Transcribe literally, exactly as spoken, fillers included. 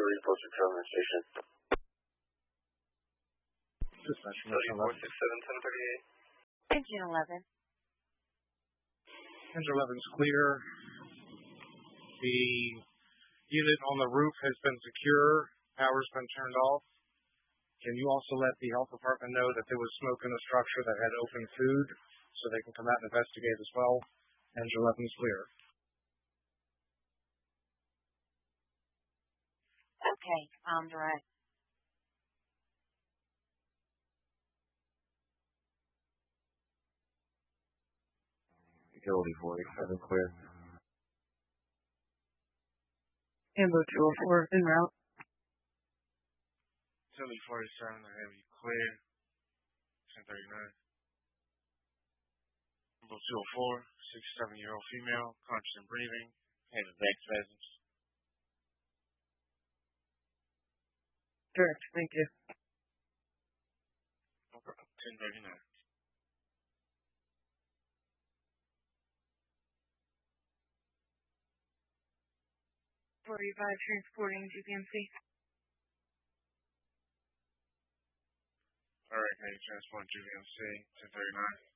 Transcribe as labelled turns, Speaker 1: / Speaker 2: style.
Speaker 1: report to Terminal Station.
Speaker 2: thirty-four six seven, ten thirty-eight.
Speaker 3: Engine eleven.
Speaker 4: Engine eleven is clear. The unit on the roof has been secure. Power's been turned off. Can you also let the health department know that there was smoke in the structure that had open food so they can come out and investigate as well? Engine eleven is clear.
Speaker 3: Okay, I'm direct.
Speaker 1: Utility forty-seven clear.
Speaker 5: Ambo two oh four en route.
Speaker 2: Utility forty-seven, I have you clear. ten thirty-nine. Ambo two oh four, sixty-seven-year-old female, conscious and breathing, having back spasms.
Speaker 5: Direct, thank you.
Speaker 2: ten thirty-nine.
Speaker 5: forty-five transporting G P M C.
Speaker 2: Alright, can you transport G P M C, ten thirty-nine?